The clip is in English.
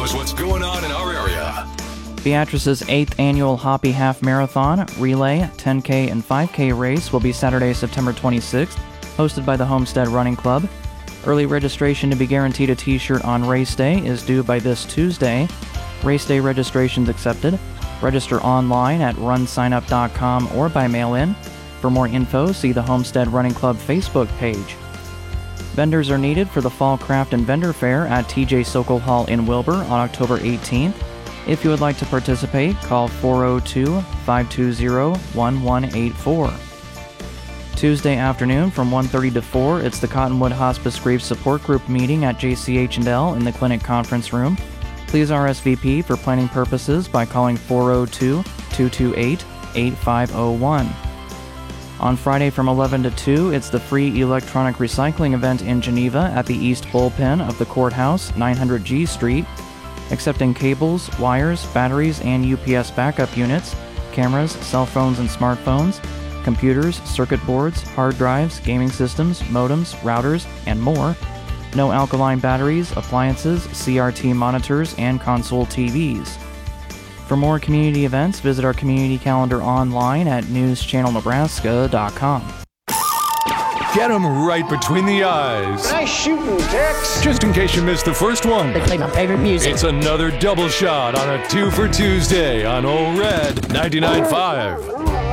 knows what's going on in our area. Beatrice's 8th annual Hoppy Half Marathon, Relay, 10K, and 5K race will be Saturday, September 26th, hosted by the Homestead Running Club. Early registration to be guaranteed a t-shirt on race day is due by this Tuesday. Race day registrations accepted. Register online at runsignup.com or by mail-in. For more info, see the Homestead Running Club Facebook page. Vendors are needed for the Fall Craft and Vendor Fair at TJ Sokol Hall in Wilbur on October 18th. If you would like to participate, call 402-520-1184. Tuesday afternoon from 1:30 to 4, it's the Cottonwood Hospice Grief Support Group meeting at JCH&L in the Clinic Conference Room. Please RSVP for planning purposes by calling 402-228-8501. On Friday from 11 to 2, it's the free electronic recycling event in Geneva at the East Bullpen of the Courthouse, 900 G Street, accepting cables, wires, batteries, and UPS backup units, cameras, cell phones and smartphones, computers, circuit boards, hard drives, gaming systems, modems, routers, and more. No alkaline batteries, appliances, CRT monitors, and console TVs. For more community events, visit our community calendar online at newschannelnebraska.com. Get them right between the eyes. Nice shooting, Tex. Just in case you missed the first one. They play my favorite music. It's another double shot on a 2 for Tuesday on Old Red 99.5.